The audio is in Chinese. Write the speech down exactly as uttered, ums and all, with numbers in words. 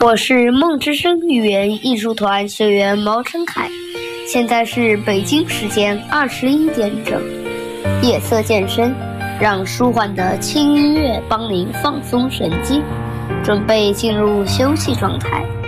我是梦之声语言艺术团学员毛晨凯，现在是北京时间二十一点整。夜色渐深，让舒缓的轻音乐帮您放松神经，准备进入休息状态。